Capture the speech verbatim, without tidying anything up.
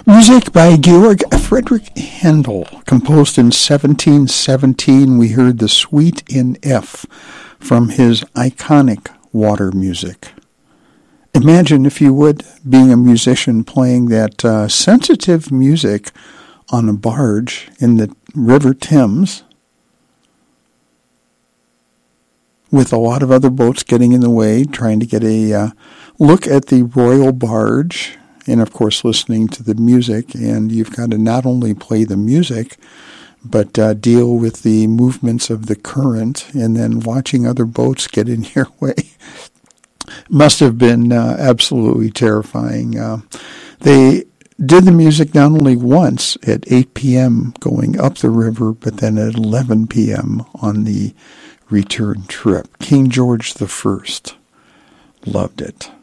Music by Georg Friedrich Handel, composed in seventeen seventeen. We heard the Suite in F from his iconic Water music. Imagine, if you would, being a musician playing that uh, sensitive music on a barge in the River Thames, with a lot of other boats getting in the way, trying to get a uh, look at the royal barge, and of course listening to the music. And you've got to not only play the music, but uh, deal with the movements of the current, and then watching other boats get in your way. Must have been uh, absolutely terrifying. Uh, they did the music not only once at eight p.m. going up the river, but then at eleven p.m. on the return trip. King George the First loved it.